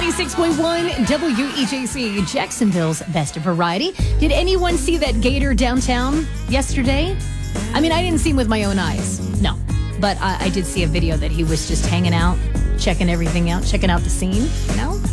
96.1 WEJC, Jacksonville's best variety. Did anyone see that gator downtown yesterday? I mean, I didn't see him with my own eyes. No. But I did see a video that he was just hanging out, checking everything out, checking out the scene, you know?